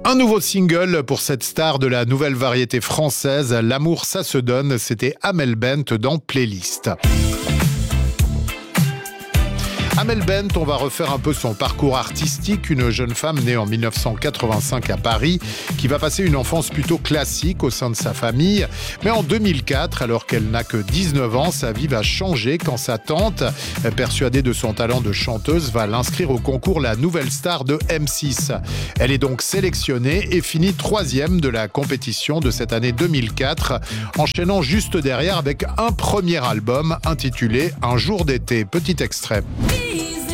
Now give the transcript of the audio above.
Un nouveau single pour cette star de la nouvelle variété française, L'amour ça se donne, c'était Amel Bent dans Playlist. Amel Bent, on va refaire un peu son parcours artistique, une jeune femme née en 1985 à Paris, qui va passer une enfance plutôt classique au sein de sa famille. Mais en 2004, alors qu'elle n'a que 19 ans, sa vie va changer quand sa tante, persuadée de son talent de chanteuse, va l'inscrire au concours La Nouvelle Star de M6. Elle est donc sélectionnée et finit 3e de la compétition de cette année 2004, enchaînant juste derrière avec un premier album intitulé Un jour d'été. Petit extrait.